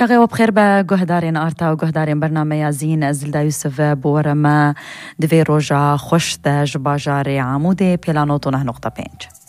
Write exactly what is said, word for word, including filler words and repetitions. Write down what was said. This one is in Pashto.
شغي وبخير بجهدارين آرتا وجهدارين برنامج زين زلدا يوسف بورما دفي روجا خوش تاج باجاري عمودي بيلانوتو نحن نقطة بينج.